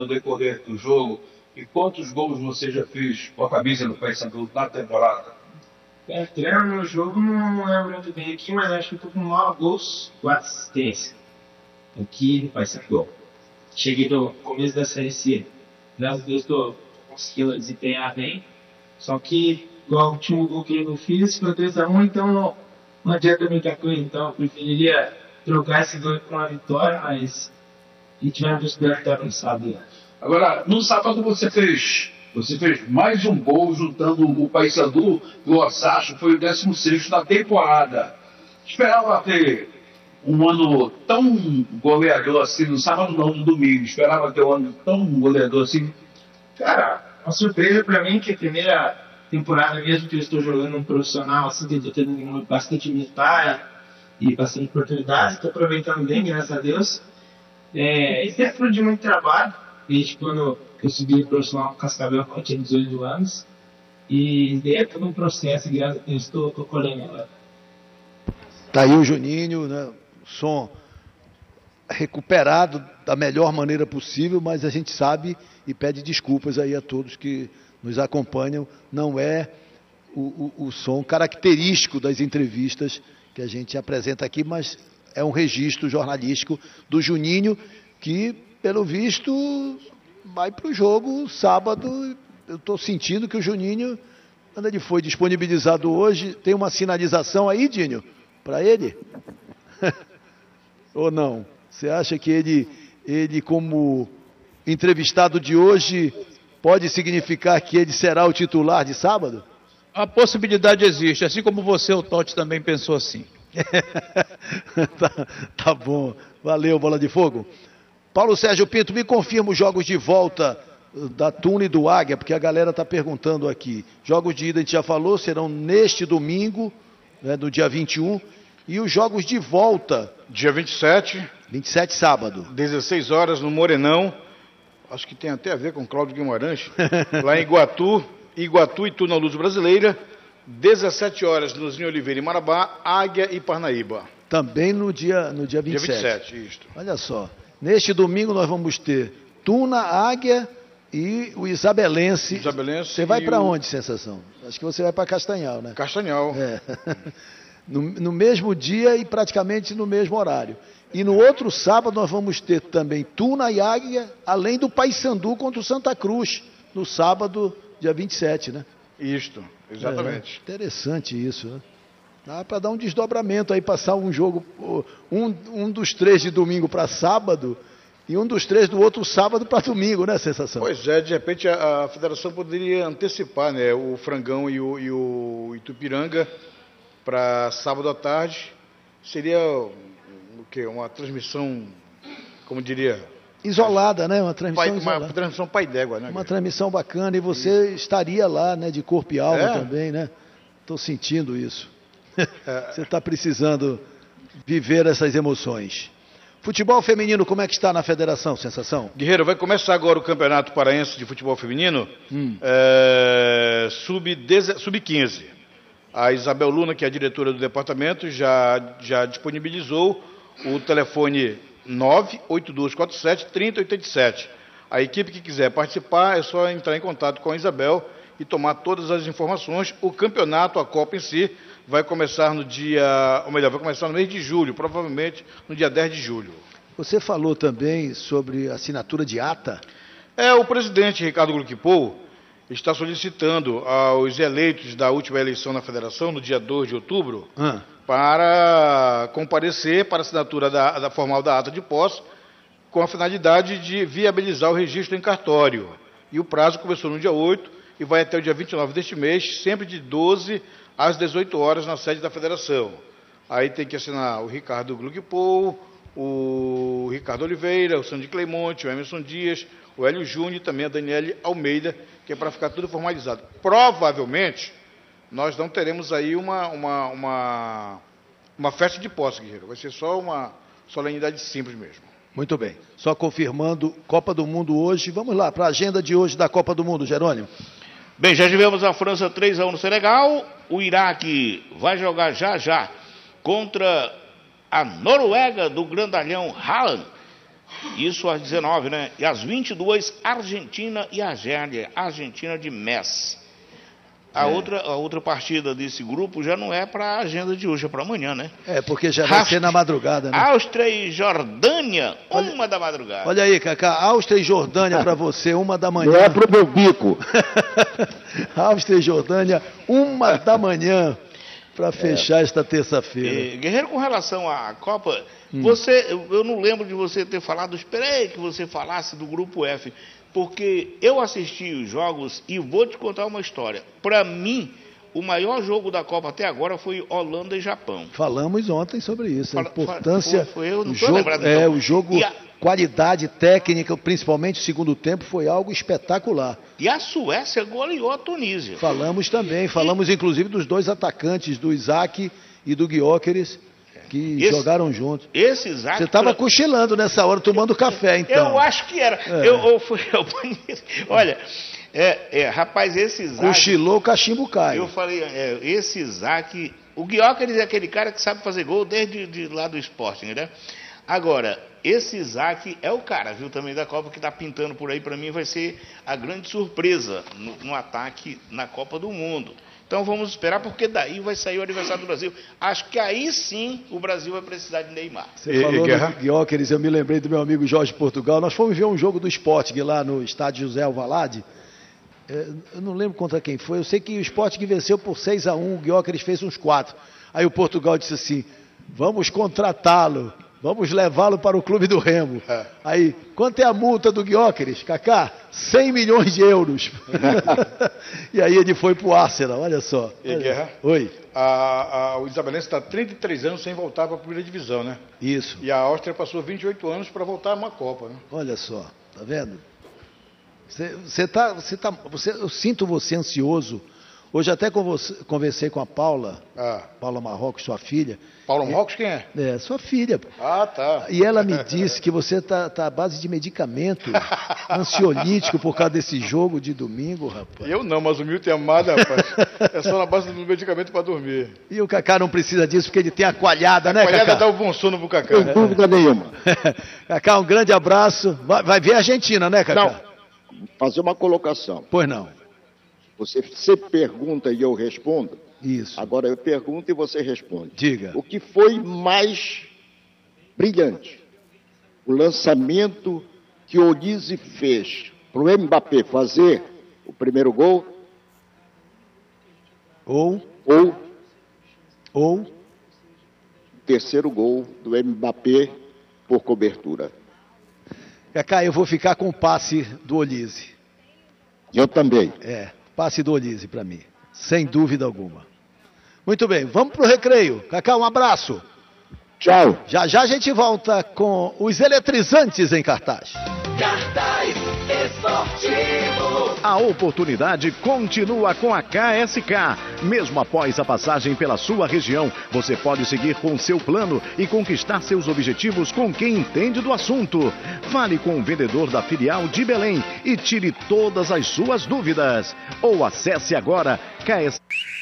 no decorrer do jogo e quantos gols você já fez com a camisa do Paysandu na temporada? Treino no jogo não lembro muito bem aqui, mas acho que eu tô com 9 gols, 4 assistências. Aqui vai ser gol. Cheguei no começo da Série C. Graças a Deus tô conseguindo desempenhar bem. Só que, igual o último gol que eu não fiz, foi 2-1, então não adianta muita coisa. Então eu preferiria trocar esse gol com uma vitória, mas a gente vai buscar a vitória no sábado. Agora, no sábado você fez mais um gol juntando o Paysandu e o Osasco, foi o 16º da temporada. Esperava ter um ano tão goleador assim, no sábado não, no domingo. Esperava ter um ano tão goleador assim. Cara, uma surpresa pra mim que a primeira temporada mesmo que eu estou jogando um profissional, assim, que eu estou tendo bastante militar e bastante oportunidades, estou aproveitando bem, graças a Deus. Isso é fruto de muito trabalho, desde quando eu subi o profissional com Cascavel, quando eu tinha 18 anos, e é todo um processo, e graças a Deus estou colhendo agora. Tá aí o Juninho, né? Som recuperado da melhor maneira possível, mas a gente sabe e pede desculpas aí a todos que nos acompanham. Não é o som característico das entrevistas que a gente apresenta aqui, mas é um registro jornalístico do Juninho, que, pelo visto, vai para o jogo sábado. Eu estou sentindo que o Juninho, quando ele foi disponibilizado hoje, tem uma sinalização aí, Dinho, para ele? Ou não? Você acha que ele, como entrevistado de hoje, pode significar que ele será o titular de sábado? A possibilidade existe, assim como você, o Totti, também pensou assim. Tá bom, valeu, Bola de Fogo. Paulo Sérgio Pinto, me confirma os jogos de volta da Tuna e do Águia, porque a galera está perguntando aqui. Jogos de ida a gente já falou, serão neste domingo, né, no dia 21, e os jogos de volta... Dia 27. 27, sábado. 16 horas no Morenão, acho que tem até a ver com Cláudio Guimarães, lá em Iguatu e Tuna Luz Brasileira, 17 horas no Zinho Oliveira e Marabá, Águia e Parnaíba. Também no dia 27. Dia 27, isto. Olha só, neste domingo nós vamos ter Tuna, Águia e o Isabelense. Você vai para onde, Sensação? Acho que você vai para Castanhal, né? Castanhal. É. No mesmo dia e praticamente no mesmo horário. E no outro sábado nós vamos ter também Tuna e Águia, além do Paysandu contra o Santa Cruz, no sábado, dia 27, né? Isto, exatamente. Interessante isso, né? Dá para dar um desdobramento aí, passar um jogo, um dos 3 de domingo para sábado e um dos 3 do outro sábado para domingo, né, Sensação? Pois é, de repente a federação poderia antecipar, né, o Frangão e o Itupiranga para sábado à tarde. Seria o quê? Uma transmissão, como diria... Isolada, né? Uma transmissão isolada. Uma transmissão pai d'égua, né? Uma transmissão bacana, e você estaria lá, né, de corpo e alma também, né? Estou sentindo isso. Você está precisando viver essas emoções. Futebol feminino, como é que está na federação, Sensação? Guerreiro, vai começar agora o Campeonato Paraense de Futebol Feminino, sub-15. A Isabel Luna, que é a diretora do departamento, já disponibilizou o telefone 98247-3087. A equipe que quiser participar é só entrar em contato com a Isabel e tomar todas as informações. O campeonato, a Copa em si, vai começar vai começar no mês de julho, provavelmente no dia 10 de julho. Você falou também sobre assinatura de ata? O presidente Ricardo Gluckpol está solicitando aos eleitos da última eleição na federação, no dia 2 de outubro, para comparecer para a assinatura da formal da ata de posse, com a finalidade de viabilizar o registro em cartório. E o prazo começou no dia 8 e vai até o dia 29 deste mês, sempre de 12 às 18 horas na sede da federação. Aí tem que assinar o Ricardo Gluckpol, o Ricardo Oliveira, o Sandy Cleimonte, o Emerson Dias, o Hélio Júnior e também a Daniele Almeida, que é para ficar tudo formalizado. Provavelmente, nós não teremos aí uma festa de posse, Guerreiro. Vai ser só uma solenidade simples mesmo. Muito bem. Só confirmando, Copa do Mundo hoje. Vamos lá, para a agenda de hoje da Copa do Mundo, Jerônimo. Bem, já tivemos a França 3-1 no Senegal. O Iraque vai jogar já contra a Noruega do grandalhão Haaland. Isso às 19, né? E às 22, Argentina e Argélia. Argentina de Messi. A outra partida desse grupo já não é para a agenda de hoje, é para amanhã, né? Porque já vai ser na madrugada, né? Áustria e Jordânia, 1 da madrugada. Olha aí, Cacá, Áustria e Jordânia para você, 1 da manhã. Não é pro meu bico. Áustria e Jordânia, 1 da manhã, para fechar esta terça-feira. Guerreiro, com relação à Copa, eu não lembro de você ter falado, esperei que você falasse do grupo F. Porque eu assisti os jogos e vou te contar uma história. Para mim, o maior jogo da Copa até agora foi Holanda e Japão. Falamos ontem sobre isso. A importância. Eu não estou lembrado. Então. O jogo, qualidade técnica, principalmente o segundo tempo, foi algo espetacular. E a Suécia goleou a Tunísia. Falamos também. Falamos inclusive dos 2 atacantes, do Isaac e do Gyökeres, que jogaram juntos. Esse Isaac... Você estava cochilando nessa hora, tomando café, então. Eu acho que era. Eu fui ao banheiro. Olha, rapaz, esse Isaac... Cochilou, o cachimbo cai. Eu falei, esse Isaac... O Gyökeres é aquele cara que sabe fazer gol desde lá do Sporting, né? Agora, esse Isaac é o cara, viu, também da Copa, que está pintando por aí. Para mim vai ser a grande surpresa no ataque na Copa do Mundo. Então vamos esperar, porque daí vai sair o aniversário do Brasil. Acho que aí sim o Brasil vai precisar de Neymar. Você falou do Gyökeres, eu me lembrei do meu amigo Jorge Portugal. Nós fomos ver um jogo do Sporting lá no estádio José Alvalade. Eu não lembro contra quem foi. Eu sei que o Sporting venceu por 6-1, o Gyökeres fez uns 4. Aí o Portugal disse assim, vamos contratá-lo. Vamos levá-lo para o Clube do Remo. Aí, quanto é a multa do Gyökeres, Cacá? 100 milhões de euros. E aí ele foi para o Arsenal, olha só. E Guerra? Oi. O Isabelense está há 33 anos sem voltar para a primeira divisão, né? Isso. E a Áustria passou 28 anos para voltar a uma Copa, né? Olha só, tá vendo? Eu sinto você ansioso. Hoje até conversei com a Paula, Paula Marrocos, sua filha. Paula Marrocos quem é? Sua filha. Tá. E ela me disse que você está à base de medicamento ansiolítico por causa desse jogo de domingo, rapaz. Eu não, mas o Milton é amado, rapaz. É só na base do medicamento para dormir. E o Cacá não precisa disso porque ele tem a coalhada, né, Cacá? A coalhada dá o bom sono pro Cacá. Sem dúvida nenhuma. Cacá, um grande abraço. Vai ver a Argentina, né, Cacá? Não, fazer uma colocação. Pois não. Você sempre pergunta e eu respondo. Isso. Agora eu pergunto e você responde. Diga. O que foi mais brilhante? O lançamento que o Olise fez para o Mbappé fazer o primeiro gol? Ou o terceiro gol do Mbappé por cobertura? Cacá, eu vou ficar com o passe do Olise. Eu também. Passe do Olise para mim, sem dúvida alguma. Muito bem, vamos para o recreio. Cacá, um abraço. Tchau. Já já a gente volta com os eletrizantes em cartaz. Cartaz Esportivo. A oportunidade continua com a KSK. Mesmo após a passagem pela sua região, você pode seguir com seu plano e conquistar seus objetivos com quem entende do assunto. Fale com o vendedor da filial de Belém e tire todas as suas dúvidas. Ou acesse agora KSK.